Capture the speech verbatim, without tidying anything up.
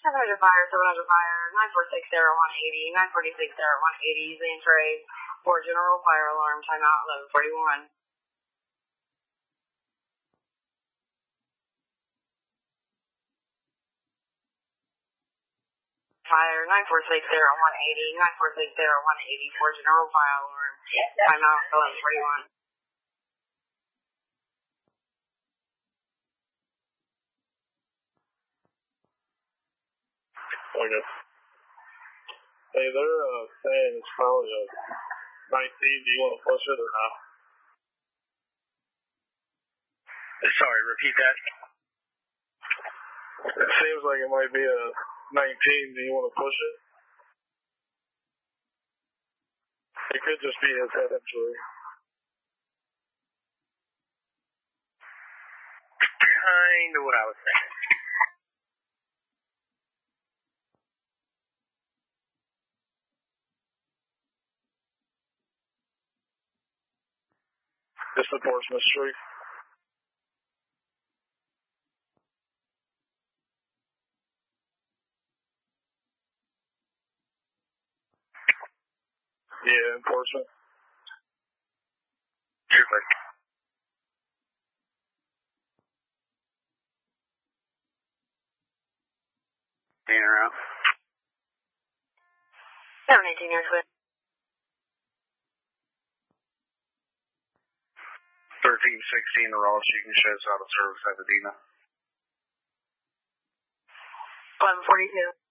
seven hundred fire, seven hundred fire, nine four six zero one eighty, nine four six zero one eighty, Zantray, for general fire alarm, timeout eleven forty-one. Fire, nine four six zero one eighty, nine four six zero one eighty, for general fire alarm, timeout eleven forty-one. Okay. Hey, they're uh, saying it's probably a nineteen. Do you want to push it or not? Sorry, repeat that. It seems like it might be a nineteen. Do you want to push it? It could just be his head injury. Kind of what I was saying. This is Portsmouth Street. Yeah, in Portsmouth. Super. In or out? seven eighteen, you're clear. thirteen sixteen, the Ross, you can show us out of service at Medina. eleven forty-two.